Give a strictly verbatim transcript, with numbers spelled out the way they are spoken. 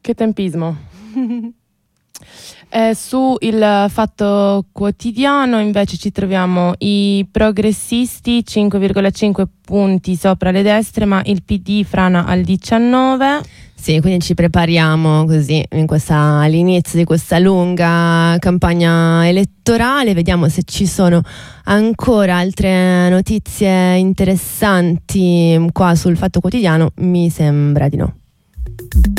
Che tempismo. Eh, su il Fatto Quotidiano invece ci troviamo i progressisti cinque virgola cinque punti sopra le destre, ma il P D frana al diciannove. Sì, quindi ci prepariamo così in questa, all'inizio di questa lunga campagna elettorale. Vediamo se ci sono ancora altre notizie interessanti qua sul Fatto Quotidiano. Mi sembra di no.